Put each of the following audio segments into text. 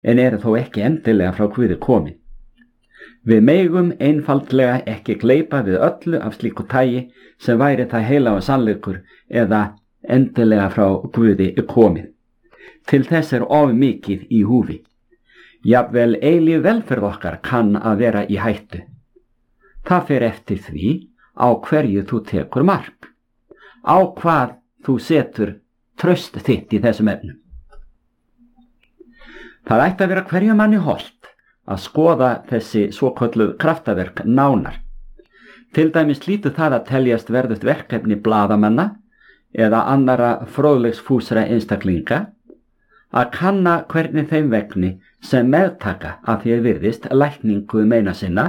en eru þó ekki endilega frá Guði komin. Við megum einfaldlega ekki gleypa við öllu af slíku tagi sem væri það heilagur sannleikur eða endilega frá Guði komin. Til þess of mikið í húfi. Jafnvel eilíf velferð okkar kann að vera í hættu. Það fer eftir því á hverju þú tekur mark, á hvað þú setur traust þitt í þessum efnum. Það ætti að vera hverju manni hollt að skoða þessi svokölluð kraftaverk nánar. Til dæmis hlýtur það að teljast verðugt verkefni blaðamanna eða annara fróðleiksfúsra einstaklinga að kanna hvernig þeim vegni sem meðtaka að því virðist lækningu meina sinna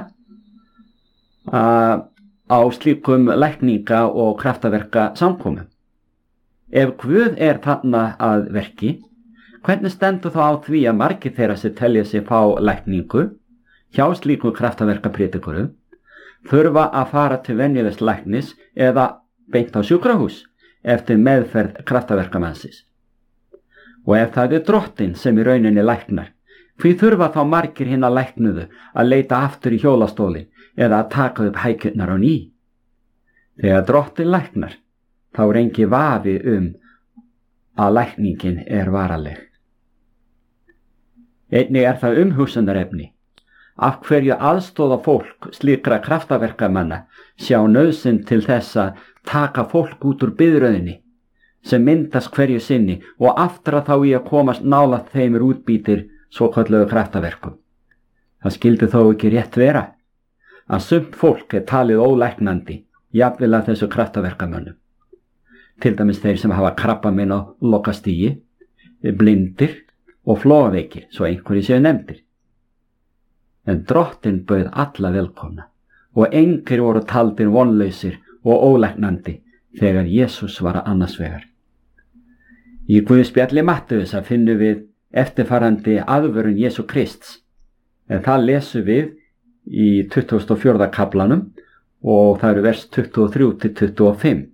á slíkum lækninga og kraftaverka samkomum. Ef Guð þarna að verki, hvernig stendur þá á því að margir þeirra sem telja sig fá lækningu hjá slíkum kraftaverkapredikurum þurfa að fara til venjulegs læknis eða beint á sjúkrahús eftir meðferð kraftaverkamannsins? Og ef það Drottinn sem í rauninni læknar, hví þurfa þá margir hinna læknuðu að leita aftur í hjólastólinn eða að taka upp hækjurnar á ný? Þegar Drottinn læknar, þá engi vafi að lækningin varanleg. Einnig það umhugsunarefni af hverju aðstoða fólk slíkra kraftaverkamanna sjá nauðsyn til þess að taka fólk út úr biðröðinni sem myndast hverju sinni og aftra þá í að komast nálægt þeim útbýtir svokölluðu kraftaverkum. Það skyldi þó ekki rétt vera að sumt fólk talið ólæknandi jafnvel að þessu kraftaverkamönnum. Til dæmis þeir sem hafa krabbamein á lokastigi, blindir og flóaveikir, svo einhverjir séu nefndir. En Drottinn bauð alla velkomna og engir voru taldir vonlausir og ólæknandi þegar Jesús var annars vegar. Í Guðspjalli Mattheusar finnum við eftirfarandi aðvörun Jesú Krists, en það lesum við í 24. kaflanum og það eru vers 23-25.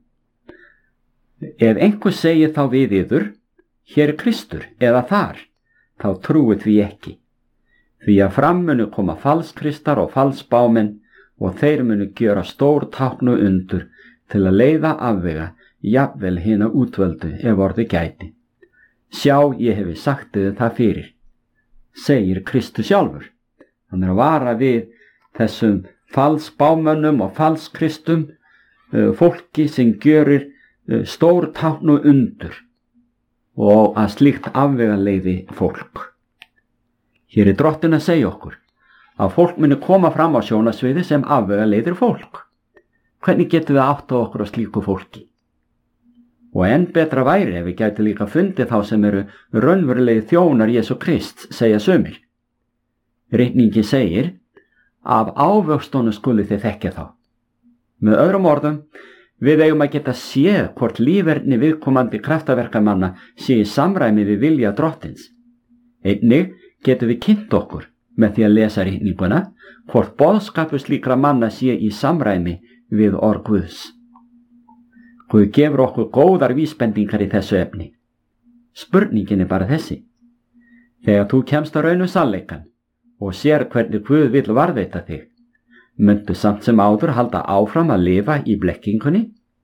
Ef einhver segir þá við yður, hér Kristur eða þar, þá trúið því ekki. Því að fram munu koma falskristar og falsbámenn og þeir munu gjöra stór tákn og undur til að leiða afvega jafnvel hina útvöldu ef orði gæti. Sjá, ég hefi sagt þið það fyrir, segir Kristus sjálfur. Hann að vara við þessum falsbámönnum og falskristum, fólki sem gjörir stór tákn og undur og að slíkt afvega leiði fólk. Hér Drottinn að segja okkur að fólk muni koma fram á sjónasviði sem afvega leiðir fólk. Hvernig getum við átt á okkur á slíku fólki? Og enn betra væri ef við gæti líka fundið þá sem eru raunverulegi þjónar Jesú Krists, segja sumir. Ritningi segir, af ávöxtunum skuli þið þekkja þá. Með öðrum orðum, við eigum að geta séð hvort líferni viðkomandi kraftaverkamanna sé í samræmi við vilja Drottins. Einnig getum við kynnt okkur með því að lesa ritninguna hvort boðskapur slíkra manna sé í samræmi við orð Guðs. Guð gefur okkur góðar vísbendingar í þessu efni. Spurningin bara þessi. Þegar þú kemst á raunum sannleikann og sér hvernig Guð vill varðveita þig, myndu samt sem áður halda áfram að lifa í blekkingunni?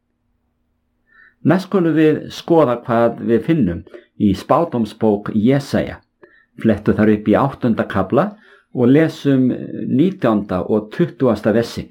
Næst skulum við skoða hvað við finnum í spádómsbók Jesaja. Flettu þar upp í 8. kafla og lesum 19. og 20. versi.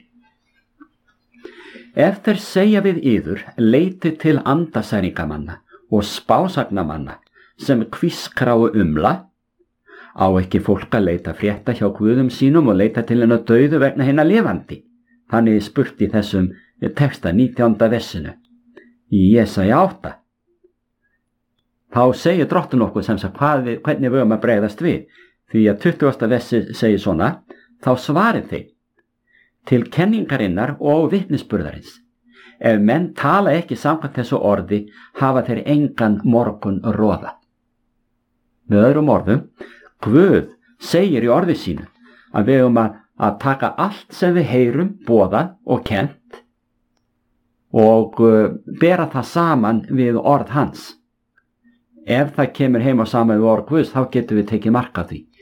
Ef þeir segja við yður, leiti til andasæringamanna og spásagnamanna sem kvískráu umla, á ekki fólk að leita frétta hjá guðum sínum og leita til hennar dauðu vegna hennar lifandi. Þannig spurt í þessum texta 19. versinu í Jesaja 8. Þá segir Drottinn okkur sem sagt hvernig við höfum að bregðast við, því að 20. versi segir svona, þá svarið þeir til kenningarinnar og vitnisburðarins. Ef menn tala ekki samkvæmt þessu orði, hafa þeir engan morgun roða. Með öðrum orðum, Guð segir í orði sínu að við höfum að taka allt sem við heyrum, boðað og kennt og bera það saman við orð hans. ef það kemur heim á sama við orð Guðs, þá getum við tekið mark á því.